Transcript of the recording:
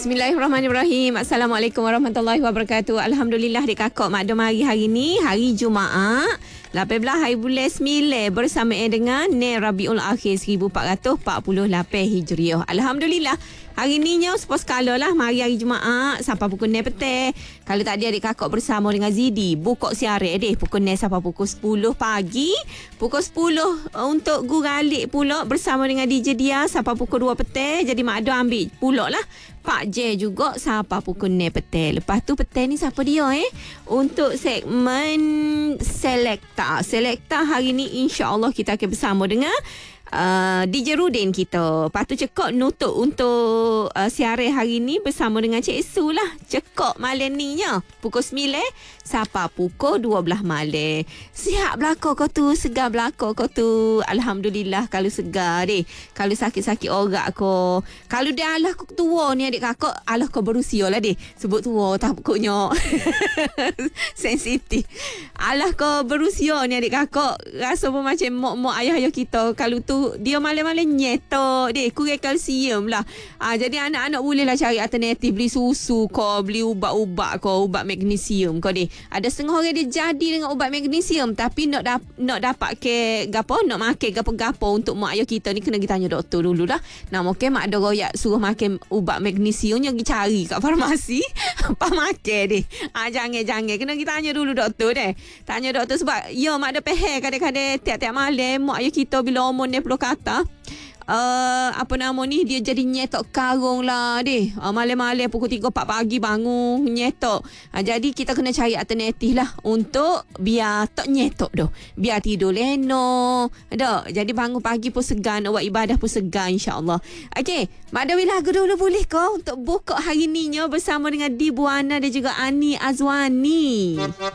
Bismillahirrahmanirrahim. Assalamualaikum warahmatullahi wabarakatuh. Alhamdulillah adik kakak makdum hari ni hari Jumaat 18 hari bulan 9 bersama dengan Rabiul Akhir 1448 Hijriah. Alhamdulillah hari ni nya sepos kala lah mari hari Jumaat sampai pukul 9 petang. Kalau tak ada adik kakak bersama dengan Zidi buka siaran deh pukul 9 sampai pukul 10 pagi. Pukul 10 untuk guralik pula bersama dengan DJ dia sampai pukul 2 petang. Jadi makdum ambil pula lah Pak J juga sampai pukul 9 petang. Lepas tu petang ni siapa dia untuk segmen Selekta hari ni insya-Allah kita akan bersama dengan DJ Rudin kita. Lepas tu cekak nutup untuk siaran hari ni bersama dengan Cik Su lah. Cekak malam ni nya pukul 9 sampai pukul 12 malam. Siap belakang kau tu, segar belakang kau tu. Alhamdulillah kalau segar deh. Kalau sakit-sakit orak kau. Kalau dia alah kau tua ni adik kakak, alah kau berusia lah deh. Sebut tua takutnya sensitif. Alah kau berusia ni adik kakak, rasa pun macam mak-mak ayah-ayah kita. Kalau tu dia malam-malam nyetok deh, kurang kalsium lah. Jadi anak-anak bolehlah cari alternatif, beli susu kau, beli ubat-ubat kau, ubat magnesium kau deh. Ada setengah orang dia jadi dengan ubat magnesium tapi nak dapat ke gapo, nak makan gapo-gapo untuk mak ayah kita ni kena kita tanya doktor dulu lah. Nah mungkin mak ada royak suruh makan ubat magnesiumnya pergi cari kat farmasi apa makan deh. Jangan kena kita tanya dulu doktor deh. Tanya doktor sebab ya mak ada pehel kadang-kadang tiap-tiap malam mak ayah kita bila umur 90 kata apa nama ni dia jadi nyetok karung lah deh. Malam-malam pukul 3-4 pagi bangun nyetok. Jadi kita kena cari alternatif lah untuk biar tak nyetok dah. Biar tidur leno. Dak. Jadi bangun pagi pun segar, nak buat ibadah pun segar insya-Allah. Okey, Makdawi lagu dulu boleh kau untuk buka hari ni nya bersama dengan Di Buana dan juga Ani Azwani.